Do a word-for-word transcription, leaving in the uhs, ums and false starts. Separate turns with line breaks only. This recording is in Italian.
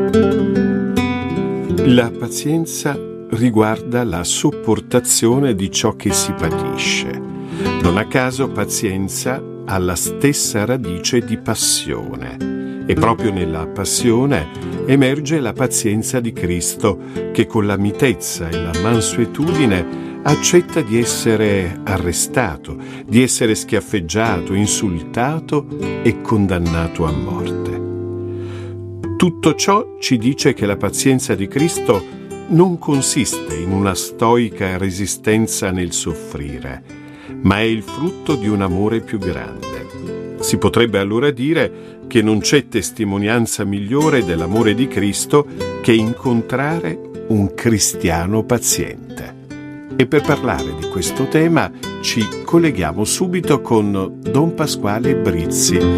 La pazienza riguarda la sopportazione di ciò che si patisce. Non a caso pazienza ha la stessa radice di passione. E proprio nella passione emerge la pazienza di Cristo, che con la mitezza e la mansuetudine accetta di essere arrestato, di essere schiaffeggiato, insultato e condannato a morte. Tutto ciò ci dice che la pazienza di Cristo non consiste in una stoica resistenza nel soffrire, ma è il frutto di un amore più grande. Si potrebbe allora dire che non c'è testimonianza migliore dell'amore di Cristo che incontrare un cristiano paziente. E per parlare di questo tema ci colleghiamo subito con Don Pasquale Brizzi,